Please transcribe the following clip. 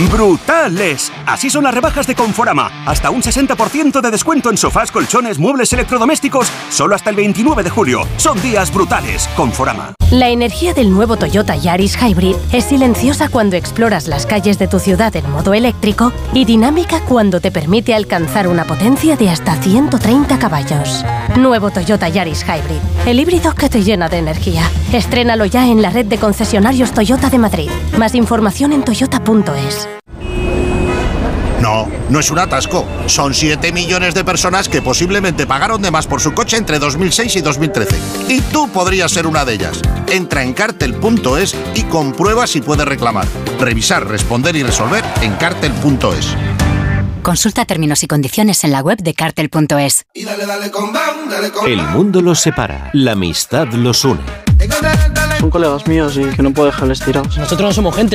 ¡Brutales! Así son las rebajas de Conforama. Hasta un 60% de descuento en sofás, colchones, muebles electrodomésticos. Solo hasta el 29 de julio. Son días brutales. Conforama. La energía del nuevo Toyota Yaris Hybrid es silenciosa cuando exploras las calles de tu ciudad en modo eléctrico y dinámica cuando te permite alcanzar una potencia de hasta 130 caballos. Nuevo Toyota Yaris Hybrid. El híbrido que te llena de energía. Estrénalo ya en la red de concesionarios Toyota de Madrid. Más información en toyota.es. No, no es un atasco. Son 7 millones de personas que posiblemente pagaron de más por su coche entre 2006 y 2013. Y tú podrías ser una de ellas. Entra en Cartel.es y comprueba si puedes reclamar. Revisar, responder y resolver en Cartel.es. Consulta términos y condiciones en la web de Cartel.es. El mundo los separa, la amistad los une. Son colegas míos y que no puedo dejarles tirados. Nosotros no somos gente.